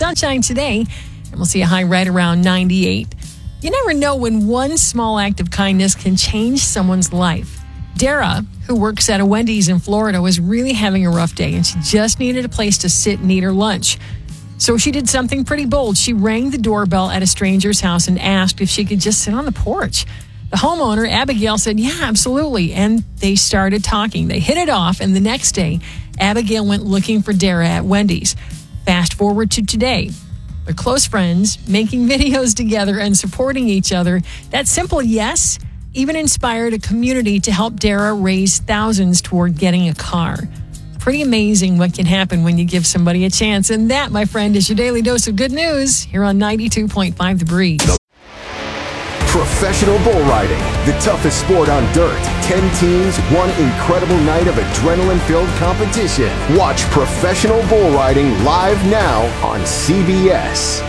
sunshine today, and we'll see a high right around 98. You never know when one small act of kindness can change someone's life. Dara, who works at a Wendy's in Florida, was really having a rough day, and she just needed a place to sit and eat her lunch. So she did something pretty bold. She rang the doorbell at a stranger's house and asked if she could just sit on the porch. The homeowner, Abigail, said, yeah, absolutely. And they started talking. They hit it off. And the next day, Abigail went looking for Dara at Wendy's. Fast forward to today. They're close friends, making videos together and supporting each other. That simple yes even inspired a community to help Dara raise thousands toward getting a car. Pretty amazing what can happen when you give somebody a chance. And that, my friend, is your daily dose of good news here on 92.5 The Breeze. Professional bull riding, the toughest sport on dirt. 10 teams, one incredible night of adrenaline-filled competition. Watch professional bull riding live now on CBS.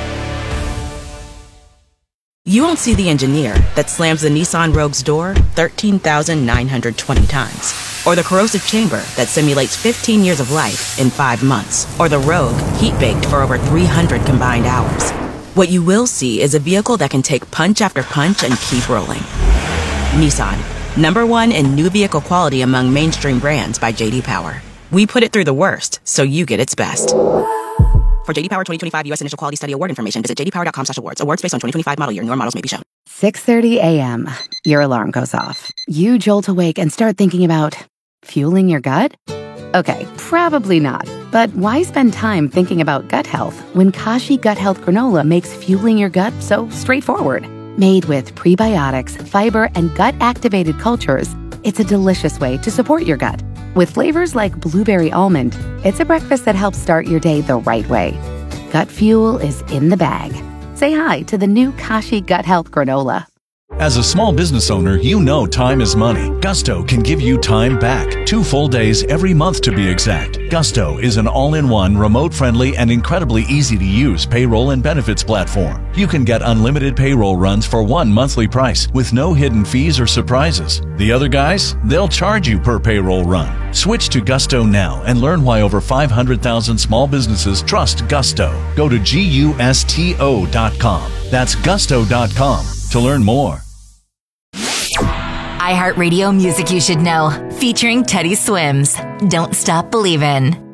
You won't see the engineer that slams the Nissan Rogue's door 13,920 times. Or the corrosive chamber that simulates 15 years of life in 5 months. Or the Rogue heat-baked for over 300 combined hours. What you will see is a vehicle that can take punch after punch and keep rolling. Nissan, #1 in new vehicle quality among mainstream brands by J.D. Power. We put it through the worst, so you get its best. For J.D. Power 2025 U.S. Initial Quality Study Award information, visit jdpower.com/awards. Awards based on 2025 model year. Newer models may be shown. 6:30 a.m. Your alarm goes off. You jolt awake and start thinking about fueling your gut? Okay, probably not. But why spend time thinking about gut health when Kashi Gut Health Granola makes fueling your gut so straightforward? Made with prebiotics, fiber, and gut-activated cultures, it's a delicious way to support your gut. With flavors like blueberry almond, it's a breakfast that helps start your day the right way. Gut fuel is in the bag. Say hi to the new Kashi Gut Health Granola. As a small business owner, you know time is money. Gusto can give you time back. 2 full days every month to be exact. Gusto is an all-in-one, remote-friendly, and incredibly easy-to-use payroll and benefits platform. You can get unlimited payroll runs for one monthly price with no hidden fees or surprises. The other guys, they'll charge you per payroll run. Switch to Gusto now and learn why over 500,000 small businesses trust Gusto. Go to GUSTO.com. That's Gusto.com to learn more. iHeartRadio Music You Should Know, featuring Teddy Swims. Don't Stop Believin'.